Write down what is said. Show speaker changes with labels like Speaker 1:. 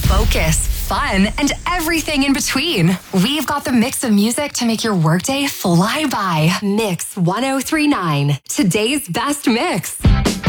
Speaker 1: focus, fun, and everything in between. We've got the mix of music to make your workday fly by. Mix 1039, today's best mix.